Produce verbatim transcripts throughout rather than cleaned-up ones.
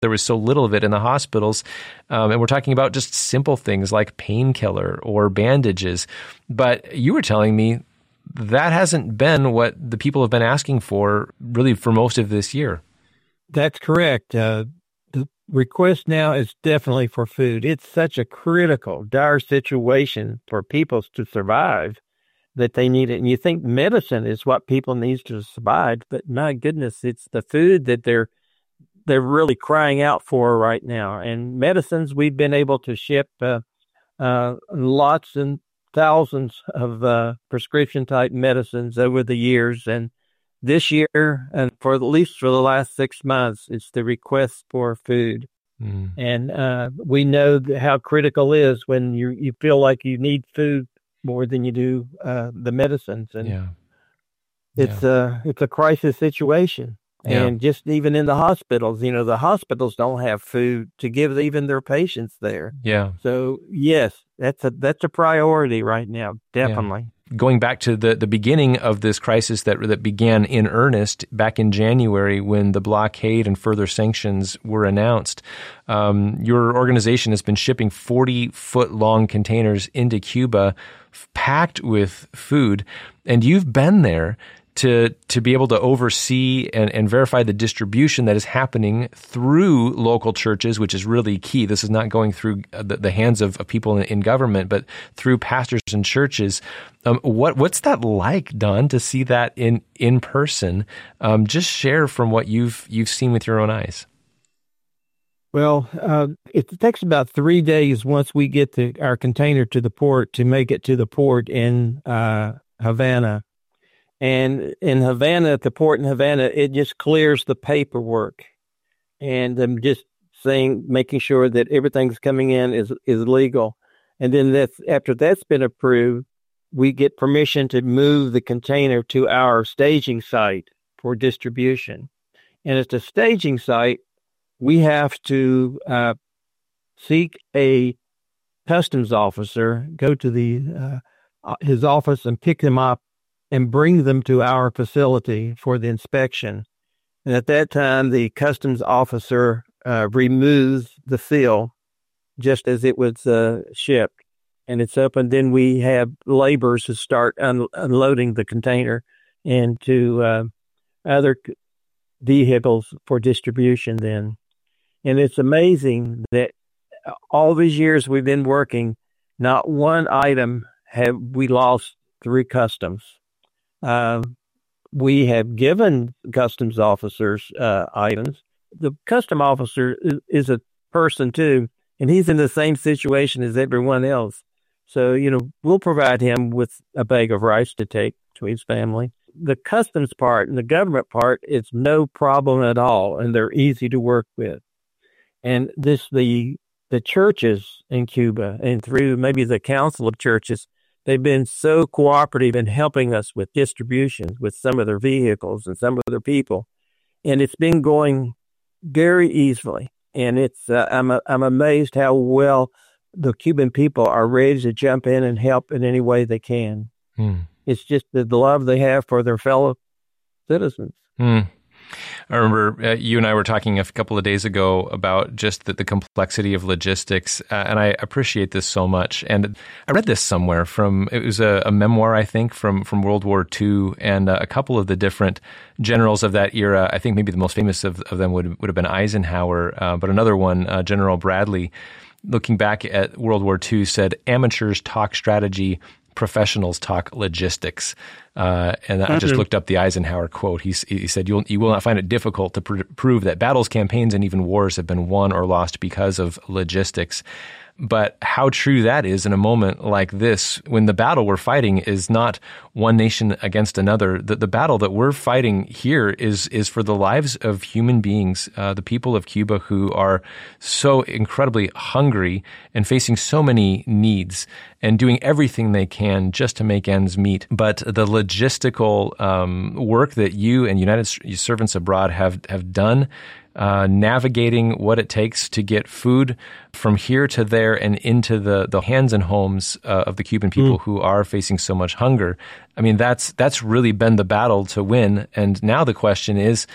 there was so little of it in the hospitals. Um, and we're talking about just simple things like painkiller or bandages. But you were telling me that hasn't been what the people have been asking for really for most of this year. That's correct. Uh, the request now is definitely for food. It's such a critical, dire situation for people to survive that they need it. And you think medicine is what people need to survive, but my goodness, it's the food that they're they're really crying out for right now. And medicines, we've been able to ship uh, uh, lots and thousands of uh, prescription-type medicines over the years. And this year, and for at least for the last six months, it's the request for food. Mm. And uh, we know how critical it is when you, you feel like you need food more than you do uh, the medicines. And yeah. it's, yeah. Uh, it's a crisis situation. Yeah. And just even in the hospitals, you know, the hospitals don't have food to give even their patients there. Yeah. So, yes, that's a that's a priority right now, definitely. Yeah. Going back to the, the beginning of this crisis that that began in earnest back in January when the blockade and further sanctions were announced, um, your organization has been shipping forty-foot-long containers into Cuba packed with food, and you've been there to to be able to oversee and, and verify the distribution that is happening through local churches, which is really key. This is not going through the, the hands of, of people in, in government, but through pastors and churches. Um, what what's that like, Don, to see that in in person? Um, just share from what you've you've seen with your own eyes. Well, uh, it takes about three days once we get the, our container to the port to make it to the port in uh, Havana. And in Havana, at the port in Havana, it just clears the paperwork. And I'm just saying, making sure that everything's coming in is, is legal. And then that's, after that's been approved, we get permission to move the container to our staging site for distribution. And at the staging site, we have to uh, seek a customs officer, go to the uh, his office and pick them up and bring them to our facility for the inspection. And at that time, the customs officer uh, removes the seal just as it was uh, shipped. And it's open. Then we have laborers who start un- unloading the container into uh, other vehicles for distribution then. And it's amazing that all these years we've been working, not one item have we lost through customs. Uh, we have given customs officers uh, items. The custom officer is, is a person too, and he's in the same situation as everyone else. So, you know, we'll provide him with a bag of rice to take to his family. The customs part and the government part, it's no problem at all, and they're easy to work with. And this, the the churches in Cuba and through maybe the Council of Churches, they've been so cooperative in helping us with distributions with some of their vehicles and some of their people. And it's been going very easily. And it's uh, I'm I'm amazed how well the Cuban people are ready to jump in and help in any way they can. Hmm. It's just the love they have for their fellow citizens. Hmm. I remember uh, you and I were talking a couple of days ago about just the, the complexity of logistics, uh, and I appreciate this so much. And I read this somewhere from, it was a, a memoir, I think, from, from World War Two, and uh, a couple of the different generals of that era. I think maybe the most famous of, of them would, would have been Eisenhower, uh, but another one, uh, General Bradley, looking back at World War Two, said, "Amateurs talk strategy, professionals talk logistics." Uh, and I just looked up the Eisenhower quote. He, he said, You'll, you will not find it difficult to pr- prove that battles, campaigns, and even wars have been won or lost because of logistics. But how true that is in a moment like this, when the battle we're fighting is not one nation against another. The, the battle that we're fighting here is is for the lives of human beings, uh, the people of Cuba who are so incredibly hungry and facing so many needs and doing everything they can just to make ends meet. But the logistical um, work that you and United Servants Abroad have have done, Uh, navigating what it takes to get food from here to there and into the, the hands and homes uh, of the Cuban people mm. who are facing so much hunger. I mean, that's that's really been the battle to win. And now the question is,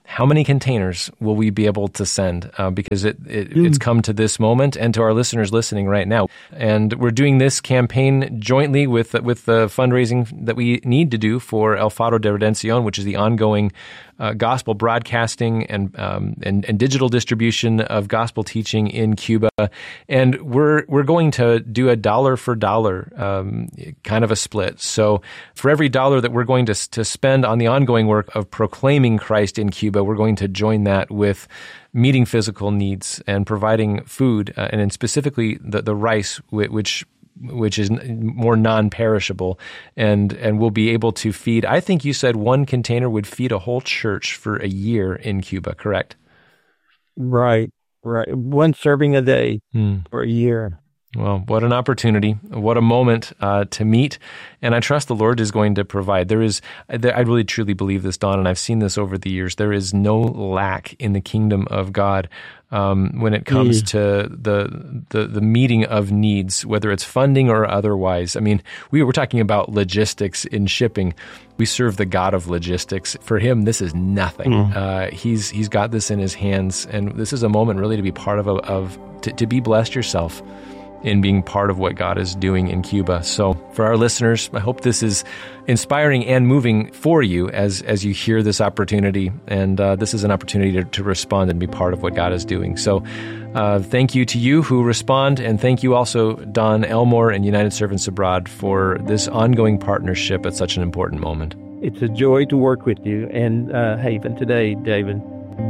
how many containers will we be able to send? Uh, because it, it mm. it's come to this moment, and to our listeners listening right now. And we're doing this campaign jointly with with the fundraising that we need to do for El Faro de Redención, which is the ongoing uh, gospel broadcasting and, um, and and digital distribution of gospel teaching in Cuba. And we're we're going to do a dollar for dollar um, kind of a split. So for every dollar that we're going to to spend on the ongoing work of proclaiming Christ in Cuba, we're going to join that with meeting physical needs and providing food, uh, and then specifically the, the rice, which which is more non-perishable, and and we'll be able to feed. I think you said one container would feed a whole church for a year in Cuba, correct? Right, right. One serving a day hmm. for a year. Well, what an opportunity, what a moment uh, to meet, and I trust the Lord is going to provide. There is, I really truly believe this, Don, and I've seen this over the years. There is no lack in the kingdom of God um, when it comes mm. to the, the the meeting of needs, whether it's funding or otherwise. I mean, we were talking about logistics in shipping. We serve the God of logistics. For him, this is nothing. Mm. Uh, he's he's got this in his hands, and this is a moment really to be part of a, of to, to be blessed yourself in being part of what God is doing in Cuba. So for our listeners, I hope this is inspiring and moving for you as as you hear this opportunity. And uh, this is an opportunity to, to respond and be part of what God is doing. So uh, thank you to you who respond. And thank you also, Don Elmore and United Servants Abroad, for this ongoing partnership at such an important moment. It's a joy to work with you and uh, Haven today, David.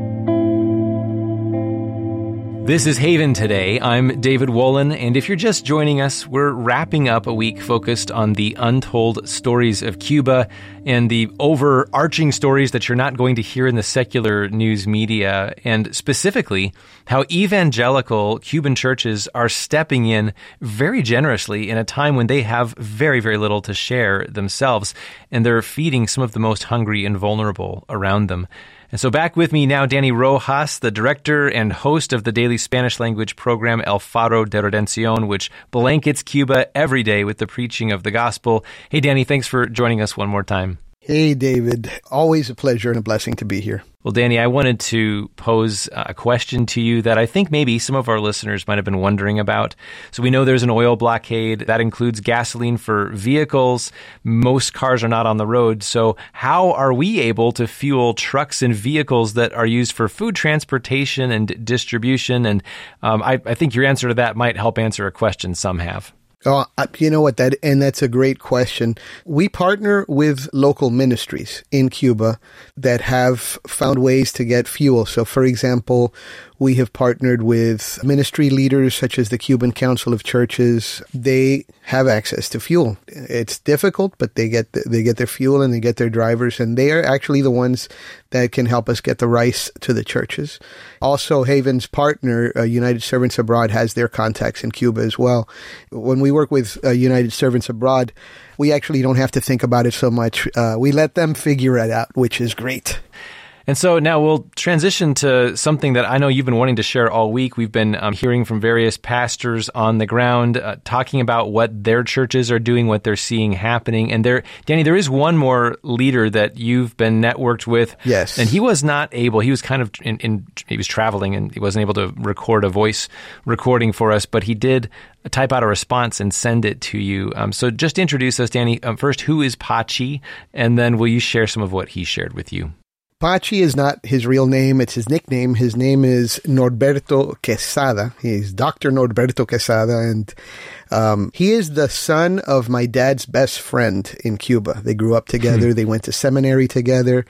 This is Haven Today. I'm David Wolin, and if you're just joining us, we're wrapping up a week focused on the untold stories of Cuba and the overarching stories that you're not going to hear in the secular news media, and specifically how evangelical Cuban churches are stepping in very generously in a time when they have very, very little to share themselves, and they're feeding some of the most hungry and vulnerable around them. And so back with me now, Danny Rojas, the director and host of the daily Spanish language program El Faro de Redención, which blankets Cuba every day with the preaching of the gospel. Hey, Danny, thanks for joining us one more time. Hey, David. Always a pleasure and a blessing to be here. Well, Danny, I wanted to pose a question to you that I think maybe some of our listeners might have been wondering about. So we know there's an oil blockade. That includes gasoline for vehicles. Most cars are not on the road. So how are we able to fuel trucks and vehicles that are used for food transportation and distribution? And um, I, I think your answer to that might help answer a question some have. Oh, you know what, that and that's a great question. We partner with local ministries in Cuba that have found ways to get fuel. So, for example, we have partnered with ministry leaders such as the Cuban Council of Churches. They have access to fuel. It's difficult, but they get the, they get their fuel and they get their drivers, and they are actually the ones that can help us get the rice to the churches. Also, Haven's partner, uh, United Servants Abroad, has their contacts in Cuba as well. When we work with uh, United Servants Abroad, we actually don't have to think about it so much. Uh, we let them figure it out, which is great. And so now we'll transition to something that I know you've been wanting to share all week. We've been um, hearing from various pastors on the ground uh, talking about what their churches are doing, what they're seeing happening. And there, Danny, there is one more leader that you've been networked with. Yes. And he was not able, he was kind of, in, in he was traveling and he wasn't able to record a voice recording for us, but he did type out a response and send it to you. Um, so just introduce us, Danny. Um, first, who is Pachi? And then will you share some of what he shared with you? Pachi is not his real name. It's his nickname. His name is Norberto Quesada. He's Doctor Norberto Quesada, and um, he is the son of my dad's best friend in Cuba. They grew up together. Hmm. They went to seminary together,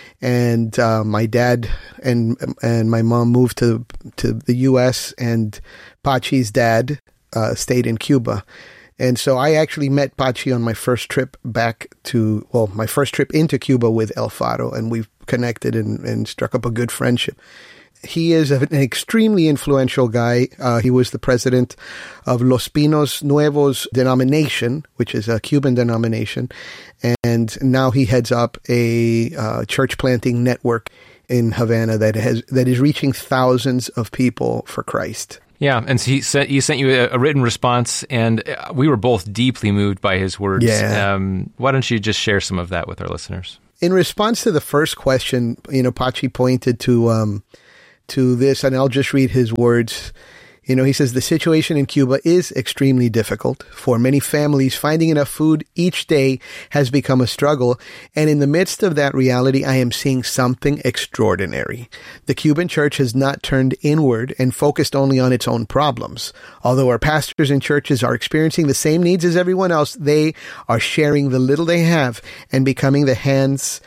and uh, my dad and and my mom moved to to the U S, and Pachi's dad uh, stayed in Cuba. And so I actually met Pachi on my first trip back to, well, my first trip into Cuba with El Faro, and we've connected and, and struck up a good friendship. He is an extremely influential guy. Uh, he was the president of Los Pinos Nuevos denomination, which is a Cuban denomination. And now he heads up a uh, church planting network in Havana that has that is reaching thousands of people for Christ. Yeah, and so he sent, he sent you a, a written response, and we were both deeply moved by his words. Yeah. Um, why don't you just share some of that with our listeners? in response to the first question, you know, Pachi pointed to um, to this, and I'll just read his words. You know, he says, the situation in Cuba is extremely difficult. For many families, finding enough food each day has become a struggle. And in the midst of that reality, I am seeing something extraordinary. The Cuban church has not turned inward and focused only on its own problems. Although our pastors and churches are experiencing the same needs as everyone else, they are sharing the little they have and becoming the hands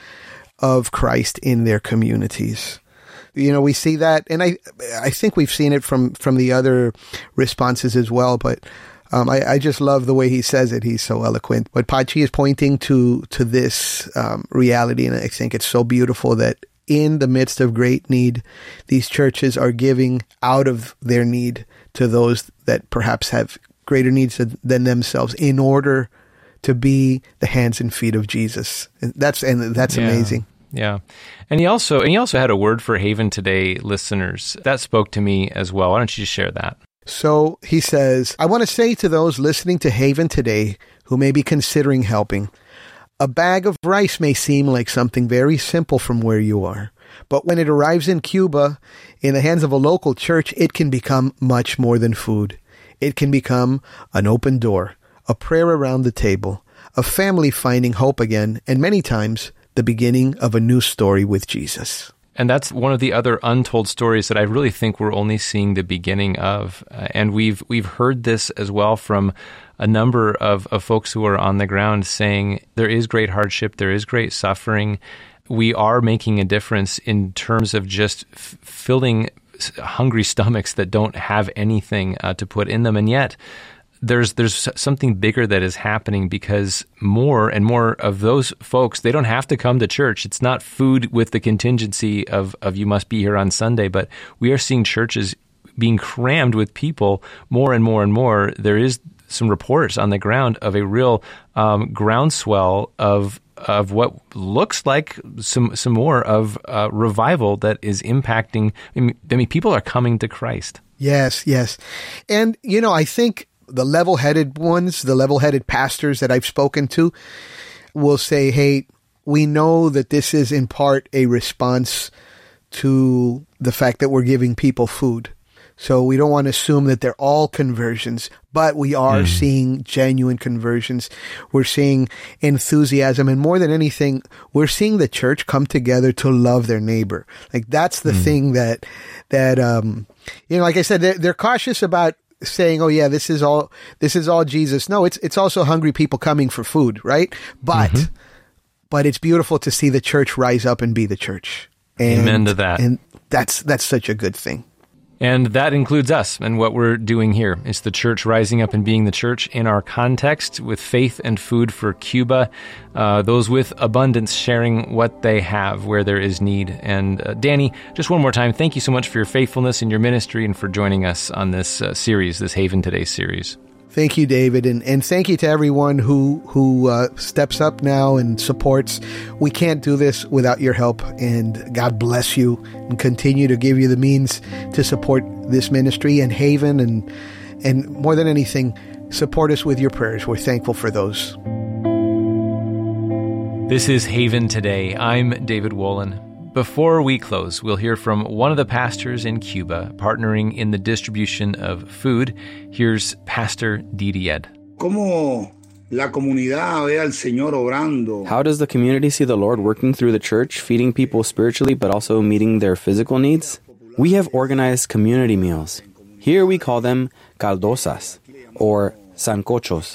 of Christ in their communities. You know, we see that, and I I think we've seen it from, from the other responses as well, but um, I, I just love the way he says it. He's so eloquent. But Pachi is pointing to, to this um, reality, and I think it's so beautiful that in the midst of great need, these churches are giving out of their need to those that perhaps have greater needs than themselves in order to be the hands and feet of Jesus. And that's and that's yeah. amazing. Yeah. And he also and he also had a word for Haven Today listeners. That spoke to me as well. Why don't you share that? So he says, I want to say to those listening to Haven Today who may be considering helping, a bag of rice may seem like something very simple from where you are. But when it arrives in Cuba, in the hands of a local church, it can become much more than food. It can become an open door, a prayer around the table, a family finding hope again, and many times the beginning of a new story with Jesus. And that's one of the other untold stories that I really think we're only seeing the beginning of. Uh, and we've we've heard this as well from a number of, of folks who are on the ground saying there is great hardship, there is great suffering. We are making a difference in terms of just f- filling hungry stomachs that don't have anything uh, to put in them. And yet, There's there's something bigger that is happening because more and more of those folks, they don't have to come to church. It's not food with the contingency of, of you must be here on Sunday, but we are seeing churches being crammed with people more and more and more. There is some reports on the ground of a real um, groundswell of of what looks like some some more of uh, revival that is impacting. I mean, I mean, people are coming to Christ. Yes, yes. And, you know, I think the level-headed ones, the level-headed pastors that I've spoken to will say, hey, we know that this is in part a response to the fact that we're giving people food. So we don't want to assume that they're all conversions, but we are mm. seeing genuine conversions. We're seeing enthusiasm. And more than anything, we're seeing the church come together to love their neighbor. Like that's the mm. thing that, that, um, you know, like I said, they're, they're cautious about saying, oh yeah, this is all, this is all Jesus. No, it's, it's also hungry people coming for food, right? But, mm-hmm. but it's beautiful to see the church rise up and be the church. And, Amen to that. And that's, that's such a good thing. And that includes us and what we're doing here. It's the church rising up and being the church in our context with faith and food for Cuba, uh, those with abundance sharing what they have where there is need. And uh, Danny, just one more time, thank you so much for your faithfulness in your ministry and for joining us on this uh, series, this Haven Today series. Thank you, David, and, and thank you to everyone who who uh, steps up now and supports. We can't do this without your help, and God bless you and continue to give you the means to support this ministry and Haven, and and more than anything, support us with your prayers. We're thankful for those. This is Haven Today. I'm David Wolin. Before we close, we'll hear from one of the pastors in Cuba partnering in the distribution of food. Here's Pastor Diried. How does the community see the Lord working through the church, feeding people spiritually but also meeting their physical needs? We have organized community meals. Here we call them caldosas, or sancochos,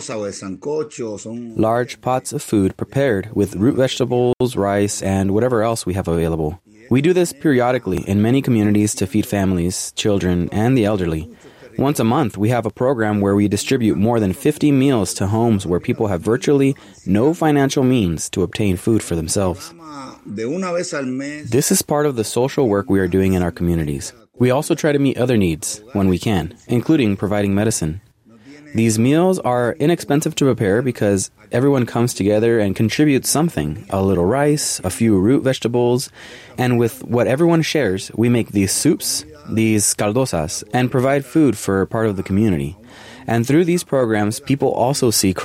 large pots of food prepared with root vegetables, rice, and whatever else we have available. We do this periodically in many communities to feed families, children, and the elderly. Once a month, we have a program where we distribute more than fifty meals to homes where people have virtually no financial means to obtain food for themselves. This is part of the social work we are doing in our communities. We also try to meet other needs when we can, including providing medicine. These meals are inexpensive to prepare because everyone comes together and contributes something, a little rice, a few root vegetables, and with what everyone shares, we make these soups, these caldosas, and provide food for part of the community. And through these programs, people also see